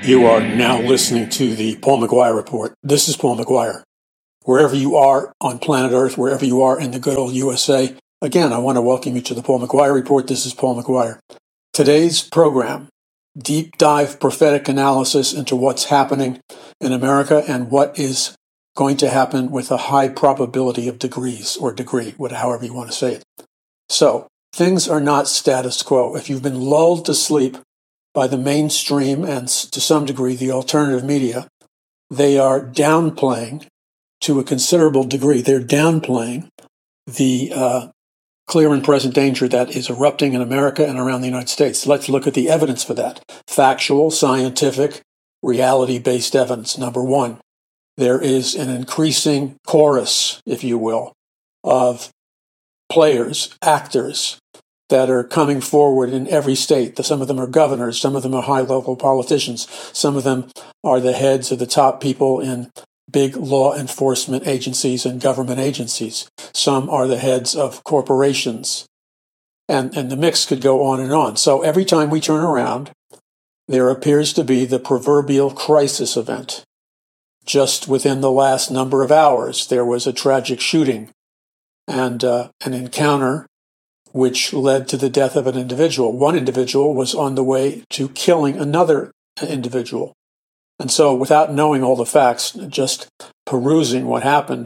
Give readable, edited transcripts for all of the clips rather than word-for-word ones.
You are now listening to the Paul McGuire Report. This is Paul McGuire. Wherever you are on planet Earth, wherever you are in the good old USA, again, I want to welcome you to the Paul McGuire Report. This is Paul McGuire. Today's program, deep dive prophetic analysis into what's happening in America and what is going to happen with a high probability of degrees or degree, however you want to say it. So, things are not status quo. If you've been lulled to sleep by the mainstream and to some degree the alternative media, they are downplaying to a considerable degree. They're downplaying the clear and present danger that is erupting in America and around the United States. Let's look at the evidence for that. Factual, scientific, reality-based evidence. Number one, there is an increasing chorus, if you will, of players, actors, that are coming forward in every state. Some of them are governors, some of them are high-level politicians, some of them are the heads of the top people in big law enforcement agencies and government agencies. Some are the heads of corporations. And the mix could go on and on. So every time we turn around, there appears to be the proverbial crisis event. Just within the last number of hours, there was a tragic shooting and an encounter which led to the death of an individual. One individual was on the way to killing another individual. And so without knowing all the facts, just perusing what happened,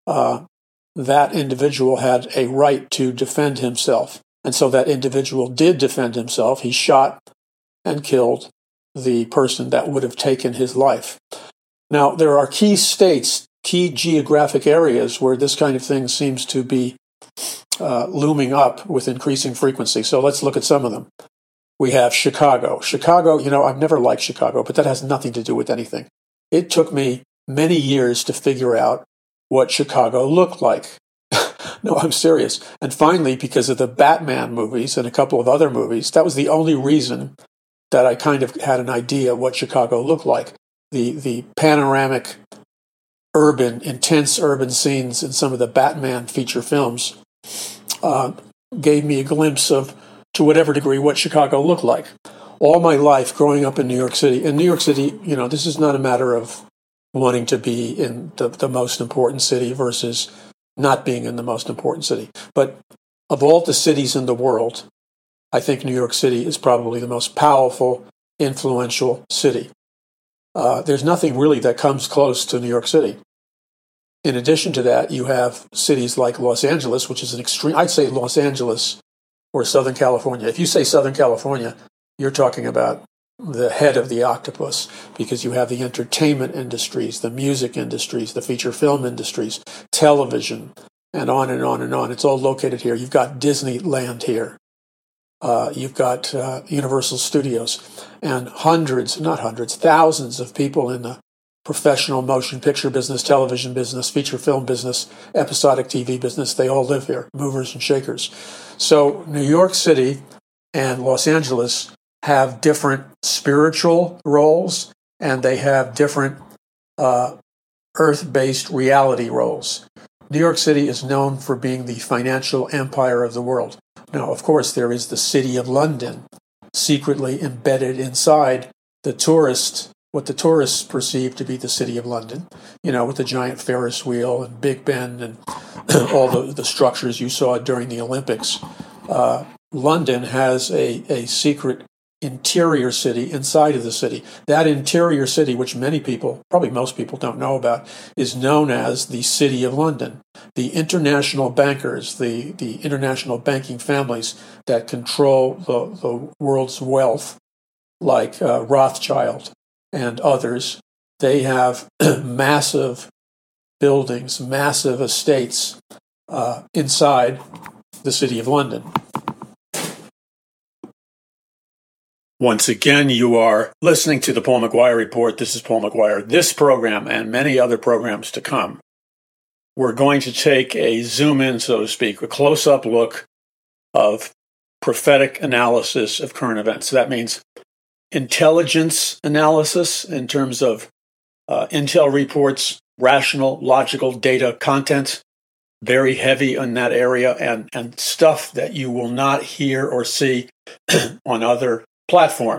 that individual had a right to defend himself. And so that individual did defend himself. He shot and killed the person that would have taken his life. Now, there are key states, key geographic areas where this kind of thing seems to be looming up with increasing frequency. So let's look at some of them. We have Chicago. Chicago, I've never liked Chicago, but that has nothing to do with anything. It took me many years to figure out what Chicago looked like. No, I'm serious. And finally, because of the Batman movies and a couple of other movies, that was the only reason that I kind of had an idea what Chicago looked like. The panoramic, intense urban scenes in some of the Batman feature films gave me a glimpse of, to whatever degree, what Chicago looked like. All my life growing up in New York City, this is not a matter of wanting to be in the most important city versus not being in the most important city. But of all the cities in the world, I think New York City is probably the most powerful, influential city. There's nothing really that comes close to New York City. In addition to that, you have cities like Los Angeles, which is I'd say Los Angeles or Southern California. If you say Southern California, you're talking about the head of the octopus, because you have the entertainment industries, the music industries, the feature film industries, television, and on and on and on. It's all located here. You've got Disneyland here. You've got Universal Studios, and thousands of people in the professional motion picture business, television business, feature film business, episodic TV business. They all live here, movers and shakers. So New York City and Los Angeles have different spiritual roles, and they have different earth-based reality roles. New York City is known for being the financial empire of the world. Now, of course, there is the City of London, secretly embedded inside what the tourists perceive to be the City of London, with the giant Ferris wheel and Big Ben and all the structures you saw during the Olympics. London has a secret interior city inside of the city. That interior city, which many people, probably most people, don't know about, is known as the City of London. The international bankers, the international banking families that control the world's wealth, like Rothschild and others, they have massive buildings, massive estates inside the City of London. Once again, you are listening to the Paul McGuire Report. This is Paul McGuire. This program and many other programs to come, we're going to take a zoom in, so to speak, a close-up look of prophetic analysis of current events. So that means intelligence analysis in terms of intel reports, rational, logical data content, very heavy in that area, and stuff that you will not hear or see on other platforms.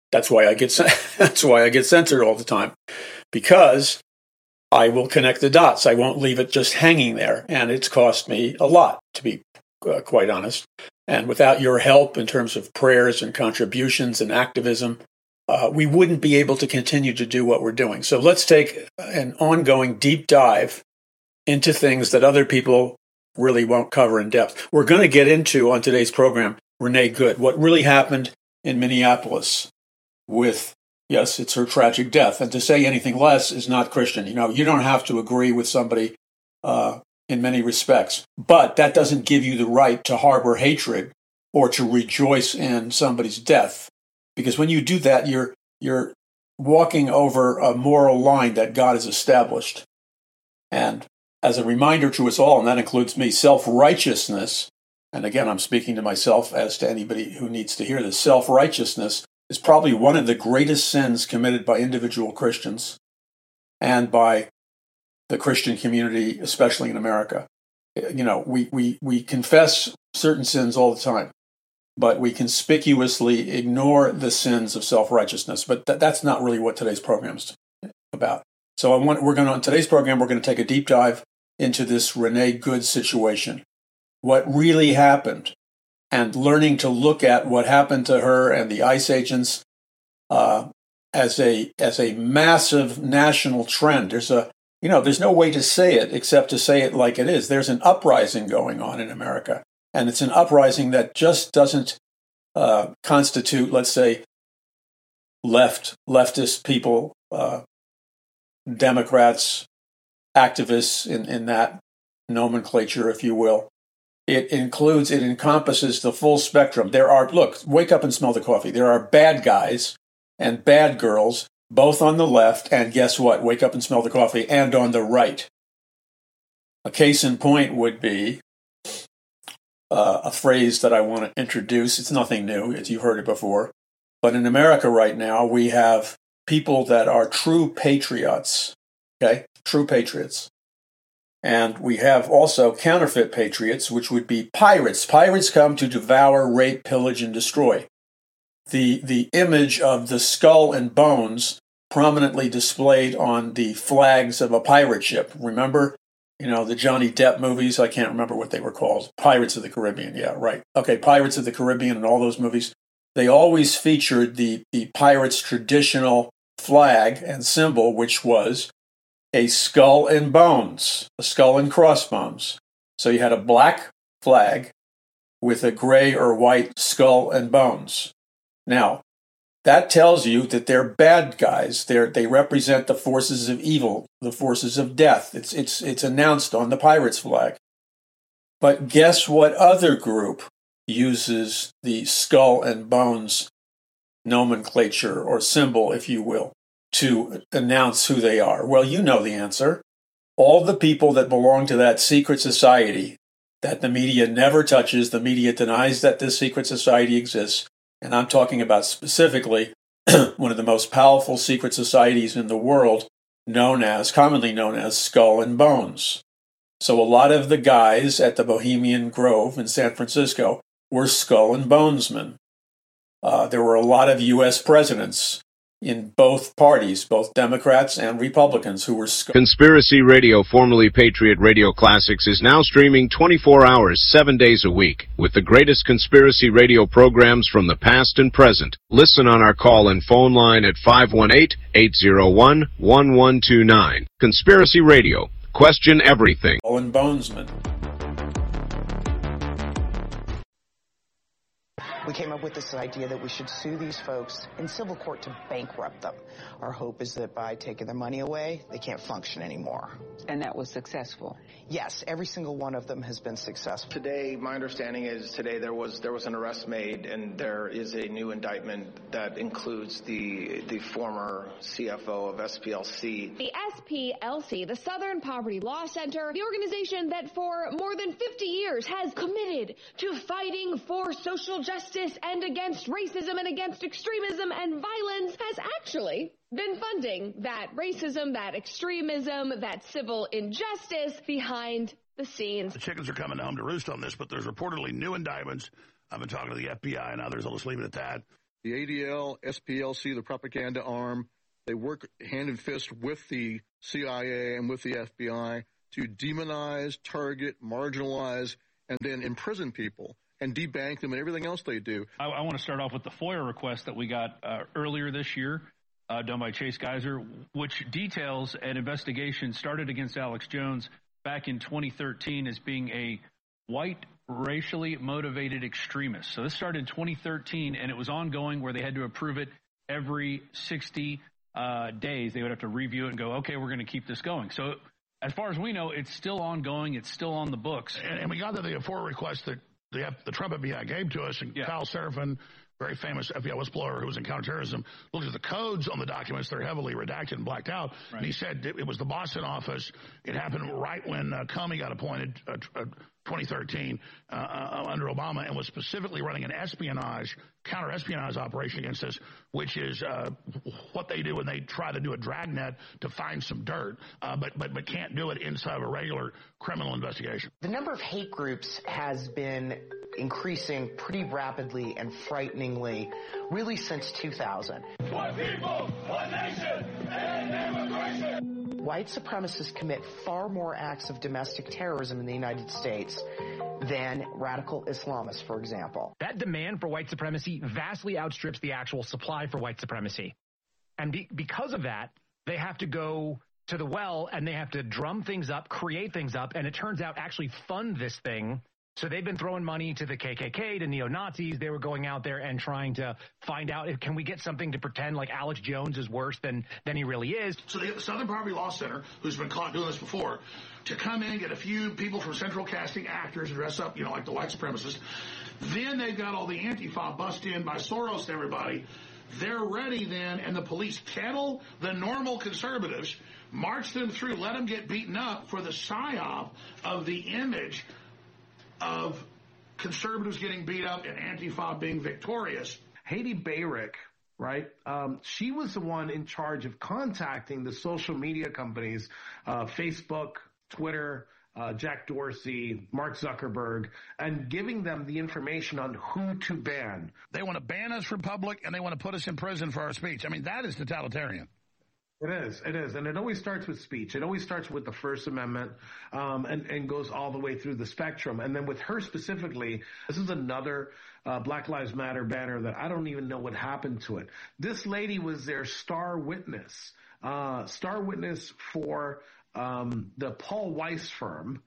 That's why I get censored all the time, because I will connect the dots. I won't leave it just hanging there. And it's cost me a lot, to be quite honest. And without your help in terms of prayers and contributions and activism, we wouldn't be able to continue to do what we're doing. So let's take an ongoing deep dive into things that other people really won't cover in depth. We're going to get into, on today's program, Renee Good, what really happened in Minneapolis with, yes, it's her tragic death. And to say anything less is not Christian. You don't have to agree with somebody in many respects, but that doesn't give you the right to harbor hatred or to rejoice in somebody's death. Because when you do that, you're walking over a moral line that God has established. And as a reminder to us all, and that includes me, self-righteousness, and again, I'm speaking to myself as to anybody who needs to hear this, self-righteousness is probably one of the greatest sins committed by individual Christians and by the Christian community, especially in America. We confess certain sins all the time, but we conspicuously ignore the sins of self-righteousness. But that's not really what today's program is about. So on today's program, we're going to take a deep dive into this Renee Good situation, what really happened, and learning to look at what happened to her and the ICE agents as a massive national trend. There's no way to say it except to say it like it is. There's an uprising going on in America, and it's an uprising that just doesn't constitute, let's say, leftist people, Democrats, activists in that nomenclature, if you will. It encompasses the full spectrum. Wake up and smell the coffee. There are bad guys and bad girls, both on the left, and guess what? Wake up and smell the coffee, and on the right. A case in point would be a phrase that I want to introduce. It's nothing new, as you've heard it before. But in America right now, we have people that are true patriots, okay? True patriots. And we have also counterfeit patriots, which would be pirates. Pirates come to devour, rape, pillage, and destroy. The image of the skull and bones prominently displayed on the flags of a pirate ship. Remember, the Johnny Depp movies? I can't remember what they were called. Pirates of the Caribbean. Yeah, right. Okay, Pirates of the Caribbean and all those movies. They always featured the pirates' traditional flag and symbol, which was a skull and bones, a skull and crossbones. So you had a black flag with a gray or white skull and bones. Now, that tells you that they're bad guys. They represent the forces of evil, the forces of death. It's announced on the pirate's flag. But guess what other group uses the skull and bones nomenclature or symbol, if you will, to announce who they are? Well, you know the answer. All the people that belong to that secret society that the media never touches, the media denies that this secret society exists. And I'm talking about specifically one of the most powerful secret societies in the world, commonly known as Skull and Bones. So a lot of the guys at the Bohemian Grove in San Francisco were Skull and Bonesmen. There were a lot of U.S. presidents in both parties, both Democrats and Republicans, who were... Conspiracy Radio, formerly Patriot Radio Classics, is now streaming 24 hours, 7 days a week, with the greatest conspiracy radio programs from the past and present. Listen on our call and phone line at 518-801-1129. Conspiracy Radio. Question everything. Owen Bonesman. We came up with this idea that we should sue these folks in civil court to bankrupt them. Our hope is that by taking their money away, they can't function anymore. And that was successful? Yes, every single one of them has been successful. Today, my understanding is there was an arrest made, and there is a new indictment that includes the former CFO of SPLC. The SPLC, the Southern Poverty Law Center, the organization that for more than 50 years has committed to fighting for social justice and against racism and against extremism and violence, has actually been funding that racism, that extremism, that civil injustice behind the scenes. The chickens are coming home to roost on this, but there's reportedly new indictments. I've been talking to the FBI and others. I'll just leave it at that. the ADL, SPLC, the propaganda arm, they work hand in fist with the CIA and with the FBI to demonize, target, marginalize, and then imprison people and debank them and everything else they do. I want to start off with the FOIA request that we got earlier this year, done by Chase Geiser, which details an investigation started against Alex Jones back in 2013 as being a white, racially motivated extremist. So this started in 2013, and it was ongoing where they had to approve it every 60 days. They would have to review it and go, okay, we're going to keep this going. So as far as we know, it's still ongoing. It's still on the books. And we got the FOIA request that the Trump FBI gave to us, and Kyle Seraphin, very famous FBI whistleblower who was in counterterrorism, looked at the codes on the documents. They're heavily redacted and blacked out. Right. And he said it was the Boston office. It happened right when Comey got appointed, 2013, under Obama, and was specifically running an counter-espionage operation against us, which is what they do when they try to do a dragnet to find some dirt, but can't do it inside of a regular criminal investigation. The number of hate groups has been increasing pretty rapidly and frighteningly, really since 2000. One people, one nation, and immigration. White supremacists commit far more acts of domestic terrorism in the United States than radical Islamists, for example. That demand for white supremacy vastly outstrips the actual supply for white supremacy. And because of that, they have to go to the well and they have to drum things up, create things up, and it turns out actually fund this thing. So they've been throwing money to the KKK, to neo-Nazis. They were going out there and trying to find out, can we get something to pretend like Alex Jones is worse than he really is. So they get the Southern Poverty Law Center, who's been caught doing this before, to come in and get a few people from Central casting actors to dress up, like the white supremacists. Then they've got all the Antifa bust in by Soros and everybody. They're ready then, and the police kettle the normal conservatives, march them through, let them get beaten up for the psyop of the image of conservatives getting beat up and Antifa being victorious. Haiti Bayrick, right? She was the one in charge of contacting the social media companies, Facebook, Twitter, Jack Dorsey, Mark Zuckerberg, and giving them the information on who to ban. They want to ban us from public, and they want to put us in prison for our speech. I mean, that is totalitarian. It is. And it always starts with speech. It always starts with the First Amendment, and goes all the way through the spectrum. And then with her specifically, this is another Black Lives Matter banner that I don't even know what happened to it. This lady was their star witness for the Paul Weiss firm.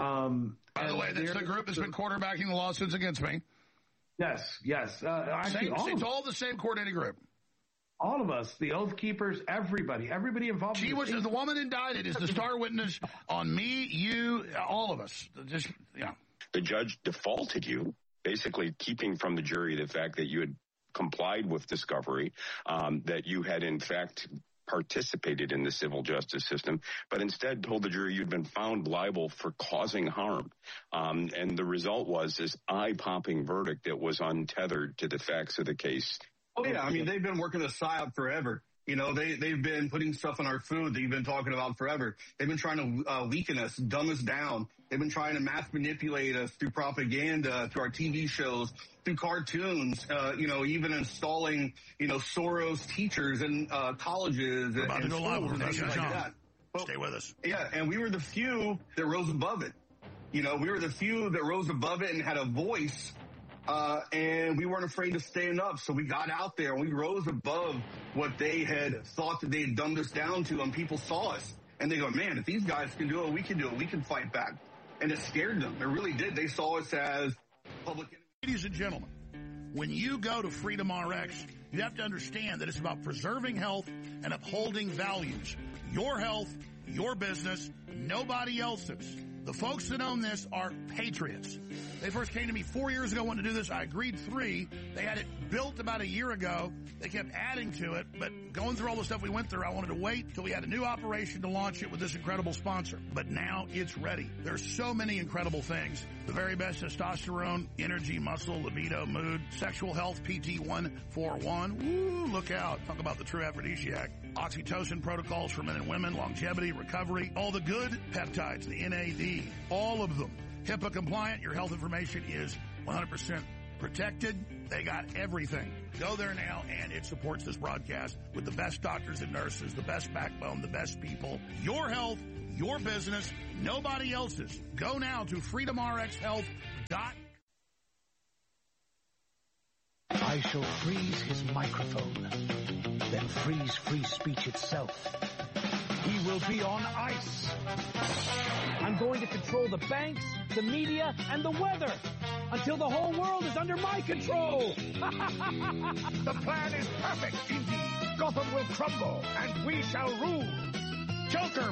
By the way, that's the group that's been quarterbacking the lawsuits against me. Yes. Actually, it's all the same coordinating group. All of us, the Oath Keepers, everybody involved. She was the woman indicted is the star witness on me, you, all of us. The judge defaulted you, basically keeping from the jury the fact that you had complied with discovery, that you had in fact participated in the civil justice system, but instead told the jury you'd been found liable for causing harm. And the result was this eye-popping verdict that was untethered to the facts of the case. Oh, yeah. I mean, they've been working a psyop forever. They've been putting stuff in our food that you've been talking about forever. They've been trying to weaken us, dumb us down. They've been trying to mass manipulate us through propaganda, through our TV shows, through cartoons, even installing, Soros teachers in colleges and schools and things like that. Stay with us. Yeah, and we were the few that rose above it. We were the few that rose above it and had a voice. And we weren't afraid to stand up. So we got out there and we rose above what they had thought that they had dumbed us down to, and people saw us. And they go, man, if these guys can do it, we can do it. We can fight back. And it scared them. It really did. They saw us as public enemies. Ladies and gentlemen, when you go to Freedom RX, you have to understand that it's about preserving health and upholding values. Your health, your business, nobody else's. The folks that own this are patriots. They first came to me 4 years ago, wanted to do this. I agreed 3. They had it built about a year ago. They kept adding to it, but going through all the stuff we went through, I wanted to wait till we had a new operation to launch it with this incredible sponsor. But now it's ready. There's so many incredible things. The very best testosterone, energy, muscle, libido, mood, sexual health, PT 141. Woo, look out. Talk about the true aphrodisiac. Oxytocin protocols for men and women, longevity, recovery, all the good peptides, the NAD, all of them. HIPAA compliant, your health information is 100% protected. They got everything. Go there now, and it supports this broadcast with the best doctors and nurses, the best backbone, the best people. Your health, your business, nobody else's. Go now to freedomrxhealth.com. I shall freeze his microphone, then freeze free speech itself. He will be on ice. I'm going to control the banks, the media, and the weather until the whole world is under my control. The plan is perfect indeed. Gotham will crumble, and we shall rule. Joker